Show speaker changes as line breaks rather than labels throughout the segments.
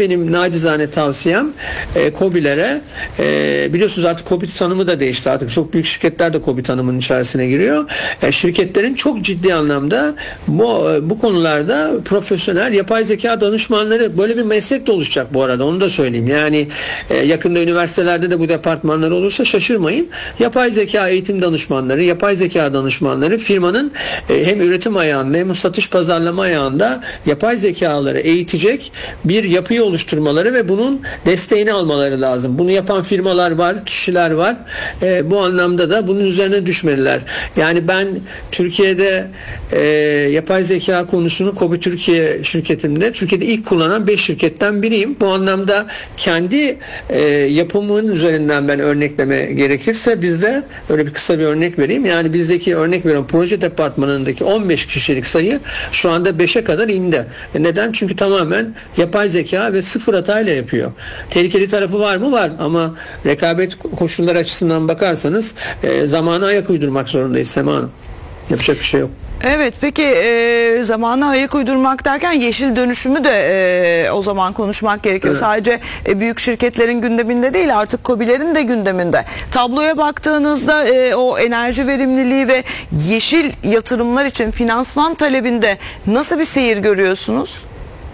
benim nacizane tavsiyem KOBİ'lere, biliyorsunuz artık KOBİ tanımı da değişti. Artık çok büyük şirketler de KOBİ tanımının içerisine giriyor. Şirketlerin çok ciddi anlamda bu konularda profesyonel yapay zeka danışmanları, böyle bir meslek de oluşacak bu arada, onu da söyleyeyim. Yani yakında üniversitelerde de bu departmanlar olursa şaşırmayın. Yapay zeka eğitim danışmanları, yapay zeka danışmanları firmanın hem üretim ayağında hem satış pazarlama ayağında yapay zekaları eğitecek bir yapıyı oluşturmaları ve bunun desteğini almaları lazım. Bunu yapan firmalar var, kişiler var. Bu anlamda da bunun üzerine düşmeliler. Yani ben Türkiye'de yapay zeka konusunu KOBİ Türkiye şirketimde Türkiye'de ilk kullanan 5 şirketten biriyim. Bu anlamda kendi yapımın üzerinden ben örnekleme gerekirse, bizde öyle bir kısa bir örnek vereyim. Yani bizdeki, örnek veriyorum, proje departmanındaki 15 kişilik sayı şu anda 5'e kadar indi. Neden? Çünkü tamamen yapay zeka ve sıfır hatayla yapıyor. Tehlikeli tarafı var mı? Var. Ama rekabet koşulları açısından bakarsanız zamana ayak uydurmak zorundayız Sema Hanım. Yapacak bir şey yok.
Evet, peki zamana ayak uydurmak derken yeşil dönüşümü de o zaman konuşmak gerekiyor. Evet. Sadece büyük şirketlerin gündeminde değil, artık KOBİ'lerin de gündeminde. Tabloya baktığınızda o enerji verimliliği ve yeşil yatırımlar için finansman talebinde nasıl bir seyir görüyorsunuz?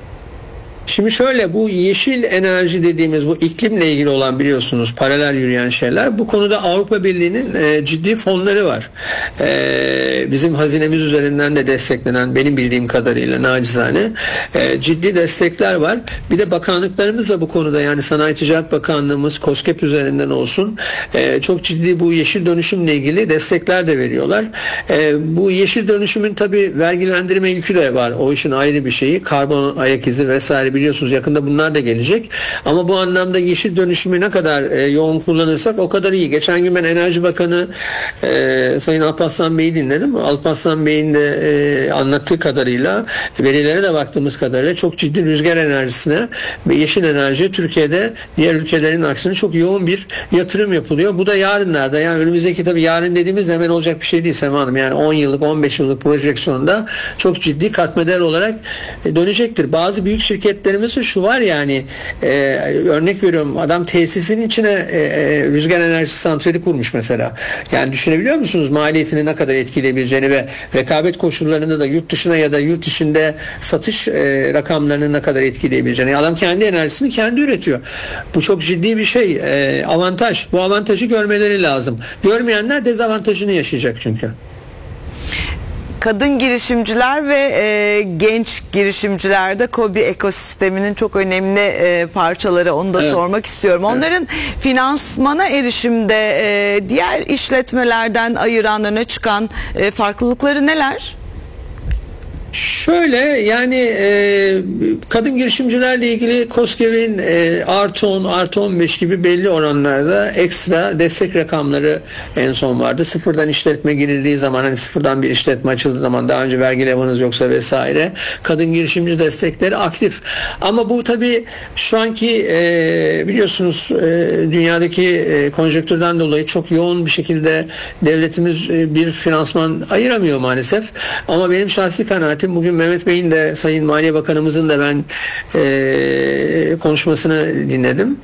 Şimdi şöyle, bu yeşil enerji dediğimiz, bu iklimle ilgili olan, biliyorsunuz, paralel yürüyen şeyler. Bu konuda Avrupa Birliği'nin ciddi fonları var. Bizim hazinemiz üzerinden de desteklenen, benim bildiğim kadarıyla nacizane ciddi destekler var. Bir de bakanlıklarımız da bu konuda, yani Sanayi Ticaret Bakanlığımız, KOSGEB üzerinden olsun, çok ciddi bu yeşil dönüşümle ilgili destekler de veriyorlar. Bu yeşil dönüşümün tabii vergilendirme yükü de var. O işin ayrı bir şeyi. Karbon ayak izi vesaire, biliyorsunuz yakında bunlar da gelecek. Ama bu anlamda yeşil dönüşümü ne kadar yoğun kullanırsak o kadar iyi. Geçen gün ben Enerji Bakanı Sayın Alparslan Bey'i dinledim. Alparslan Bey'in de anlattığı kadarıyla, verilere de baktığımız kadarıyla çok ciddi rüzgar enerjisine ve yeşil enerji Türkiye'de diğer ülkelerin aksine çok yoğun bir yatırım yapılıyor. Bu da yarınlarda, yani önümüzdeki, tabii yarın dediğimiz hemen olacak bir şey değil Sema Hanım. Yani 10 yıllık 15 yıllık projeksiyonda çok ciddi katmeder olarak dönecektir. Bazı büyük şirketlerimizde şu var, yani örnek veriyorum, adam tesisin içine rüzgar enerjisi santrali kurmuş mesela. Yani düşünebiliyor musunuz maliyetini ne kadar etkileyebileceğini ve rekabet koşullarında da yurt dışına ya da yurt içinde satış rakamlarını ne kadar etkileyebileceğini. Yani adam kendi enerjisini kendi üretiyor. Bu çok ciddi bir şey. Avantaj. Bu avantajı görmeleri lazım. Görmeyenler dezavantajını yaşayacak çünkü.
Kadın girişimciler ve genç girişimciler de KOBİ ekosisteminin çok önemli parçaları. Onu da sormak istiyorum. Onların finansmana erişimde diğer işletmelerden ayıran, öne çıkan farklılıkları neler?
Şöyle, yani kadın girişimcilerle ilgili KOSGEB'in artı 10, artı 15 gibi belli oranlarda ekstra destek rakamları en son vardı. Sıfırdan işletme girildiği zaman, hani sıfırdan bir işletme açıldığı zaman, daha önce vergi levanız yoksa vesaire, kadın girişimci destekleri aktif. Ama bu tabii şu anki biliyorsunuz dünyadaki konjonktürden dolayı çok yoğun bir şekilde devletimiz bir finansman ayıramıyor maalesef. Ama benim şahsi kanaatim, bugün Mehmet Bey'in de, Sayın Maliye Bakanımızın da ben konuşmasını dinledim.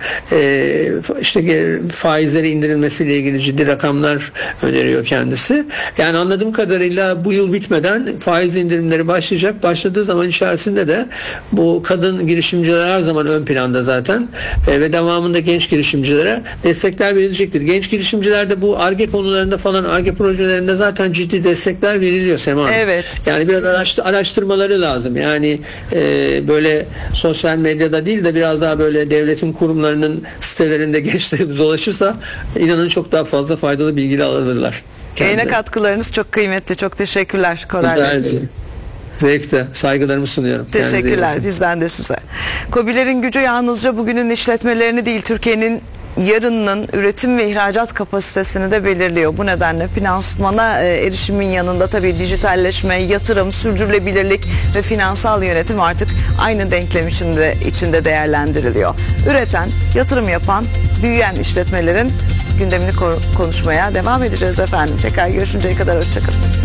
İşte faizleri indirilmesiyle ilgili ciddi rakamlar öneriyor kendisi. Yani anladığım kadarıyla bu yıl bitmeden faiz indirimleri başlayacak. Başladığı zaman içerisinde de bu kadın girişimciler her zaman ön planda zaten ve devamında genç girişimcilere destekler verilecektir. Genç girişimcilerde bu Ar-Ge konularında falan, Ar-Ge projelerinde zaten ciddi destekler veriliyor Sema Hanım.
Evet.
Yani biraz araştırmaları lazım. Yani böyle sosyal medyada değil de biraz daha böyle devletin kurumlarının sitelerinde gençlerimiz dolaşırsa inanın çok daha fazla faydalı bilgiler alırlar.
Yayına katkılarınız çok kıymetli. Çok teşekkürler Koray Bey.
Zevkle saygılarımı sunuyorum.
Teşekkürler. Bizden de size. KOBİ'lerin gücü yalnızca bugünün işletmelerini değil, Türkiye'nin yarının üretim ve ihracat kapasitesini de belirliyor. Bu nedenle finansmana erişimin yanında tabii dijitalleşme, yatırım, sürdürülebilirlik ve finansal yönetim artık aynı denklem içinde değerlendiriliyor. Üreten, yatırım yapan, büyüyen işletmelerin gündemini konuşmaya devam edeceğiz efendim. Tekrar görüşünceye kadar hoşçakalın.